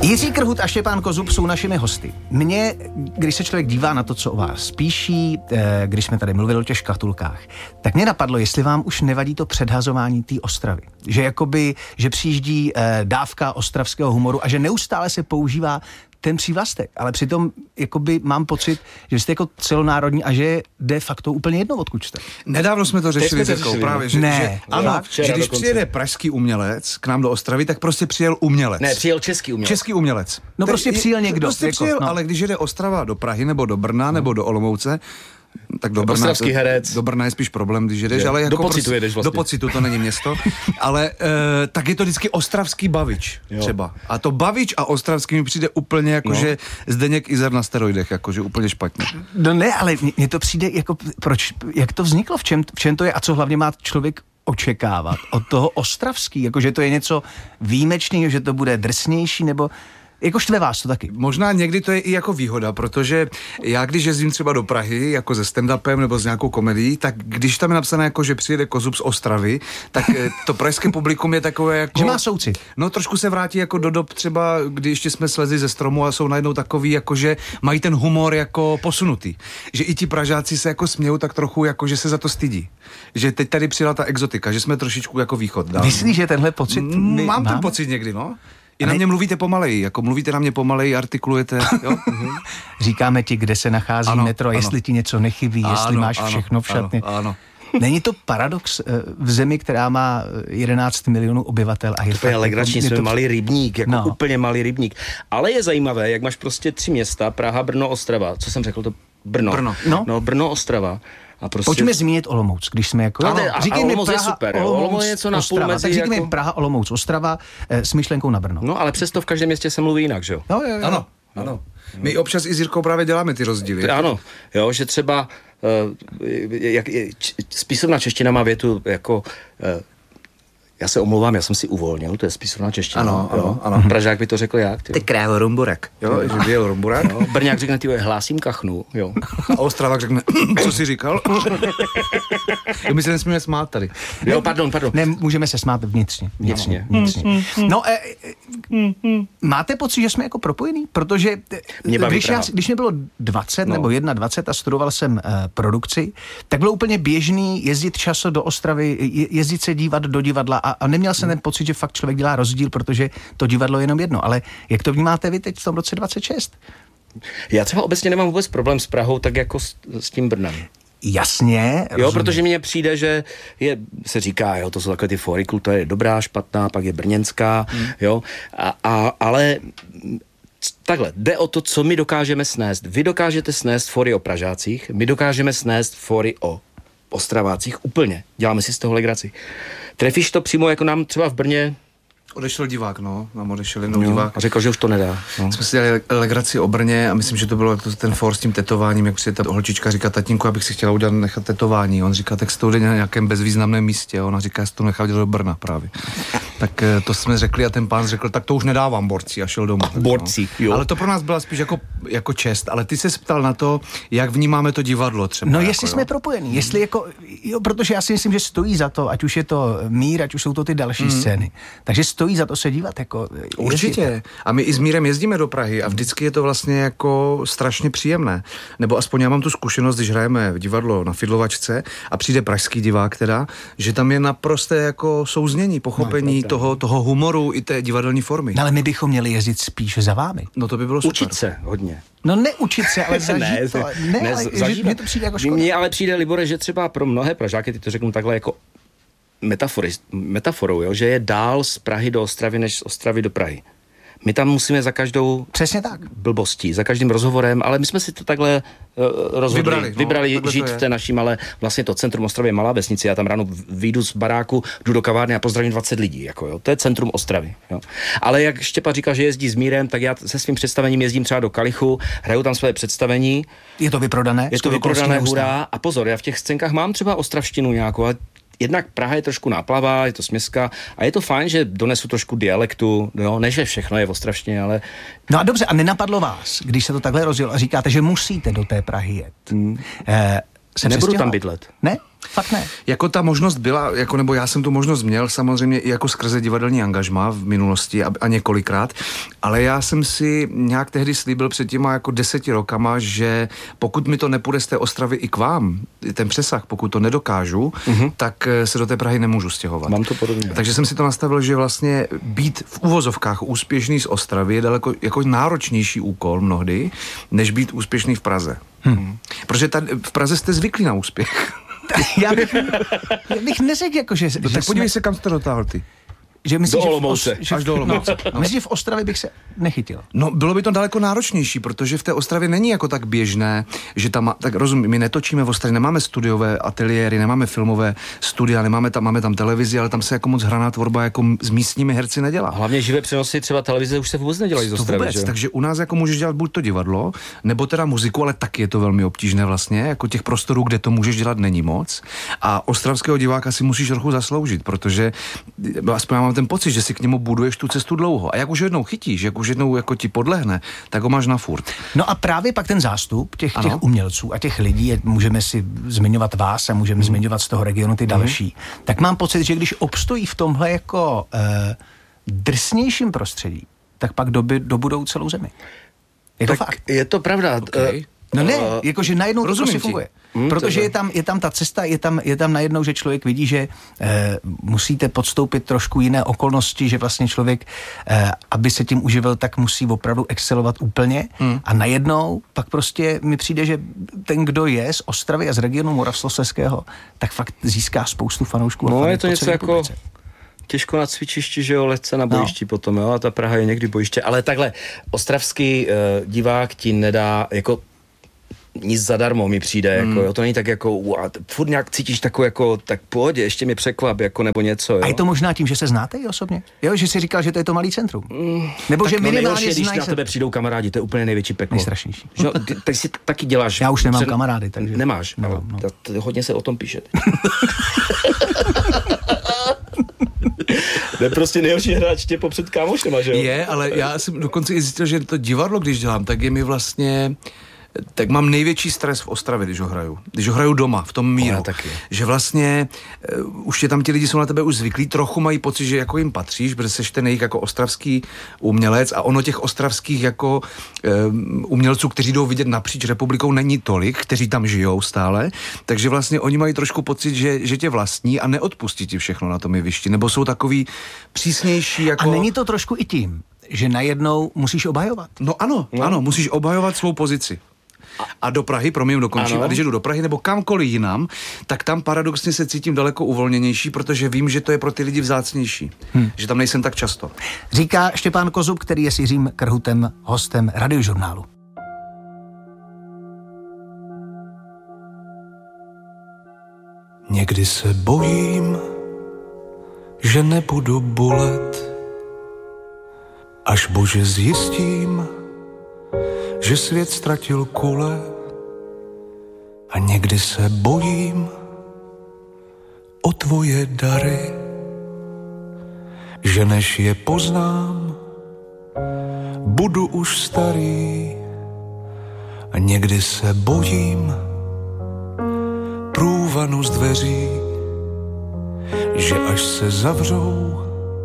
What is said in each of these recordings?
Jiří Krhut a Štěpán Kozub jsou našimi hosty. Mně, když se člověk dívá na to, co o vás píší, když jsme tady mluvili o těch škatulkách, tak mě napadlo, jestli vám už nevadí to předhazování té Ostravy. Že jakoby, že přijíždí dávka ostravského humoru a že neustále se používá ten přívlastek, ale přitom jakoby mám pocit, že jste jako celonárodní a že je de facto úplně jedno, odkud jste. Nedávno jsme to řešili, právě, že, ne, že když přijede pražský umělec k nám do Ostravy, tak prostě přijel umělec. Ne, přijel český umělec. Český umělec. No prostě přijel někdo. Prostě jako, přijel, no. ale když jede Ostrava do Prahy, nebo do Brna, nebo do Olomouce, tak do Brna, ostravský herec. Do Brna je spíš problém, když jedeš, ale jako do Pocitu jedeš vlastně. Do Pocitu, to není město, ale tak je to vždycky ostravský Bavič třeba. A to Bavič a ostravský mi přijde úplně jako, že Zdeněk Izar na steroidech, jakože úplně špatně. No ne, ale mně to přijde jako, proč, jak to vzniklo, v čem to je a co hlavně má člověk očekávat od toho ostravský, jakože to je něco výjimečného, že to bude drsnější, nebo jako štve vás to taky. Možná někdy to je i jako výhoda, protože já když jezdím třeba do Prahy, jako se stand-upem nebo s nějakou komedií, tak když tam je napsané jako, že přijede Kozub z Ostravy, tak to pražské publikum je takové jako... Že má soucit. No trošku se vrátí jako do dob třeba, kdy ještě jsme slezli ze stromu a jsou najednou takový, jako že mají ten humor jako posunutý. Že i ti Pražáci se jako smějou tak trochu, jako že se za to stydí. Že teď tady přijela ta exotika, že jsme trošičku jako východ. Myslíš, že tenhle pocit mám ten pocit někdy, no. I na mě mluvíte pomaleji, jako mluvíte na mě pomaleji, artikulujete, jo? Říkáme ti, kde se nachází metro, jestli ti něco nechybí, jestli máš všechno v šatně. Ano. Není to paradox v zemi, která má 11 milionů obyvatel a je to je legrační, jsme malý rybník, jako úplně malý rybník. Ale je zajímavé, jak máš prostě 3 města, Praha, Brno, Ostrava. Co jsem řekl, to Brno. No, Brno, Ostrava. A prostě... Pojďme zmínit Olomouc, když jsme jako... Říkejme Olomouc Praha, je super, Olomouc je něco na půl mezi... Tak říkejme jako... Praha, Olomouc, Ostrava s myšlenkou na Brno. No, ale přesto v každém městě se mluví jinak, že jo? Ano. My občas i s Jirkou právě děláme ty rozdíly. Ano, jo, že třeba spisovná čeština má větu jako... Já se omlouvám, já jsem si uvolnil, to je spisovná čeština. Ano. Pražák by to řekl jak? Ty krávo rumburek. Jo, že vyjel rumburek. Brňák řekne, ty hlásím kachnu, jo. A Ostravák řekne, co jsi říkal? My se nesmíme smát tady. Jo, pardon. Ne, můžeme se smát vnitřně. No, máte pocit, že jsme jako propojení? Protože když mě bylo 20 nebo 21 a studoval jsem produkci, tak bylo úplně běžný jezdit často do Ostravy, jezdit se dívat do divadla a neměl jsem ten pocit, že fakt člověk dělá rozdíl, protože to divadlo je jenom jedno. Ale jak to vnímáte vy teď v tom roce 26? Já třeba obecně nemám vůbec problém s Prahou, tak jako s tím Brnem. Jasně. Jo, protože mně přijde, že se říká, jo, to jsou takové ty fóry, kultura je dobrá, špatná, pak je brněnská, jo, ale takhle, jde o to, co my dokážeme snést. Vy dokážete snést fóry o Pražácích, my dokážeme snést fóry o Ostravácích úplně. Děláme si z toho legraci. Trefíš to přímo, jako nám třeba v Brně... Odešel divák, nám odešel jednou divák. A řekl, že už to nedá. No. Jsme si dělali legraci o Brně a myslím, že to bylo ten for s tím tetováním, jak přijde ta holčička říká, tatínku, abych si chtěla nechat tetování. On říká, tak se to jde na nějakém bezvýznamném místě. Ona říká, já si to nechal dělat do Brna právě. Tak to jsme řekli a ten pán řekl, tak to už nedávám borci a šel domů. Borci, jo. Ale to pro nás byla spíš jako čest. Ale ty se ptal na to, jak vnímáme to divadlo třeba. No jestli jsme propojení, jestli jako, protože já si myslím, že stojí za to, ať už je to Mír, ať už jsou to ty další scény. Takže stojí za to se dívat. Jako, určitě. A my i s Mírem jezdíme do Prahy a vždycky je to vlastně jako strašně příjemné. Nebo aspoň já mám tu zkušenost, když hrajeme v divadlo na Fidlovačce a přijde pražský divák teda, že tam je naprosté jako souznění, pochopení toho humoru i té divadelní formy. No ale my bychom měli jezdit spíš za vámi. No to by bylo super. Učit se hodně. No neučit se, ale zažít to. Mně to přijde jako škoda. Mně ale přijde, Libore, že třeba pro mnohé Pražáky, ty to řeknu takhle jako metaforou, jo, že je dál z Prahy do Ostravy, než z Ostravy do Prahy. My tam musíme za každou přesně tak blbostí, za každým rozhovorem, ale my jsme si to takhle vybrali žít v té naší malé, vlastně to centrum Ostravy je malá vesnice, já tam ráno vyjdu z baráku, jdu do kavárny a pozdravím 20 lidí, jako jo, to je centrum Ostravy, jo. Ale jak Štěpa říká, že jezdí s Mírem, tak já se svým představením jezdím třeba do Kalichu, hraju tam své představení. Je to vyprodané? Je to vyprodané, hurá, a pozor, já v těch scénkách mám třeba ostravštinu nějakou, jednak Praha je trošku náplavá, je to směska a je to fajn, že donesu trošku dialektu, jo, ne, že všechno je v ostravštině, ale... No a dobře, a nenapadlo vás, když se to takhle rozjelo a říkáte, že musíte do té Prahy jet. Nebudu tam bydlet. Ne? Fakt ne. Jako ta možnost byla, nebo já jsem tu možnost měl samozřejmě i jako skrze divadelní angažmá v minulosti a několikrát, ale já jsem si nějak tehdy slíbil před těma jako 10 rokama, že pokud mi to nepůjde z té Ostravy i k vám, ten přesah, pokud to nedokážu, tak se do té Prahy nemůžu stěhovat. Mám to podobně. Takže jsem si to nastavil, že vlastně být v uvozovkách úspěšný z Ostravy je daleko jako náročnější úkol mnohdy, než být úspěšný v Praze. Protože v Praze jste zvyklí na úspěch. Já bych neřekl, jako, že tak podívej se, kam jste dotáhl ty. Že myslíš, do Olomouce. Až do Olomouce. No. Myslím, že v Ostravě bych se nechytil. No, bylo by to daleko náročnější, protože v té Ostravě není jako tak běžné, že tam, tak rozumím, my netočíme v Ostravě, nemáme studiové ateliéry, nemáme filmové studia, máme tam televizi, ale tam se jako moc hraná tvorba jako s místními herci nedělá. Hlavně živé přenosy třeba televize už se vůbec nedělají z Ostravy, že? Takže u nás jako můžeš dělat buď to divadlo, nebo teda muziku, ale taky je to velmi obtížné vlastně, jako těch prostorů, kde to můžeš dělat, není moc. A ostravského diváka si musíš trochu zasloužit, protože aspoň já mám ten pocit, že si k němu buduješ tu cestu dlouho. A jak už jednou chytíš, jak už jednou jako ti podlehne, tak ho máš na furt. No a právě pak ten zástup těch umělců a těch lidí, můžeme si zmiňovat vás a můžeme zmiňovat z toho regionu ty další, tak mám pocit, že když obstojí v tomhle jako drsnějším prostředí, tak pak dobudou celou zemi. Je to fakt. Je to pravda. Okay. No ne, jakože najednou to prostě funguje. Protože je tam ta cesta, je tam najednou, že člověk vidí, že musíte podstoupit trošku jiné okolnosti, že vlastně člověk, aby se tím uživil, tak musí opravdu excelovat úplně a najednou pak prostě mi přijde, že ten, kdo je z Ostravy a z regionu Moravskoslezského, tak fakt získá spoustu fanoušků. No je to něco jako těžko na cvičišti, že jo, lehce na bojišti potom, jo, a ta Praha je někdy bojiště, ale takhle, ostravský divák ti nedá jako nic zadarmo mi přijde, jako, jo, to není tak jako, furt nějak cítíš takovou jako, tak pohodě, ještě mi překvap, jako, nebo něco, jo. A je to možná tím, že se znáte i osobně? Jo, že jsi říkal, že to je to malý centrum? Nebo že minimálně když na tebe přijdou kamarádi, to je úplně největší peklo. Nejstrašnější. No, ty si taky děláš. Já už nemám kamarády, takže... Nemáš, no. Hodně se o tom píše. To je prostě nejhorší hráč tě popřed kámošema, že jo? Je, ale já jsem dokonce i zjistil, že to divadlo, když dělám, tak je mi vlastně... Tak mám největší stres v Ostravě, když ho hraju. Když ho hraju doma, v tom míru. Že vlastně už je tam ti lidi jsou na tebe už zvyklí, trochu mají pocit, že jako jim patříš, protože seš ten jejich jako ostravský umělec a ono těch ostravských jako umělců, kteří jdou vidět napříč republikou, není tolik, kteří tam žijou stále, takže vlastně oni mají trošku pocit, že tě vlastní a neodpustí ti všechno na tom jevišti, nebo jsou takový přísnější jako... A není to trošku i tím, že najednou musíš obhajovat? No ano, musíš obhajovat svou pozici. A do Prahy, dokončím, a když jdu do Prahy nebo kamkoliv jinam, tak tam paradoxně se cítím daleko uvolněnější, protože vím, že to je pro ty lidi vzácnější. Že tam nejsem tak často. Říká Štěpán Kozub, který je s Jiřím Krhutem hostem Radiožurnálu. Někdy se bojím, že nebudu bolet, až bože zjistím, že svět ztratil kule, a někdy se bojím o tvoje dary, že než je poznám, budu už starý, a někdy se bojím průvanu z dveří, že až se zavřou,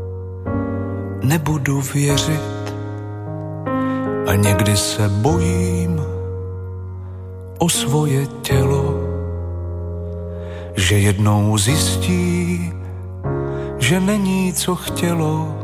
nebudu věřit. A někdy se bojím o svoje tělo, že jednou zjistí, že není co chtělo.